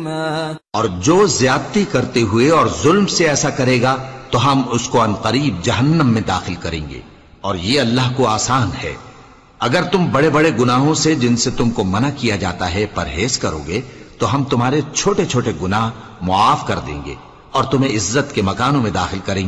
और जो ज्यादती करते हुए और जुल्म से ऐसा करेगा तो हम उसको अनकरीब जहन्नम में दाखिल करेंगे, और ये अल्लाह को आसान है। अगर तुम बड़े बड़े गुनाहों से जिनसे तुमको मना किया जाता है परहेज करोगे तो हम तुम्हारे छोटे छोटे गुनाह मुआफ कर देंगे और तुम्हें इज्जत के मकानों में दाखिल करेंगे।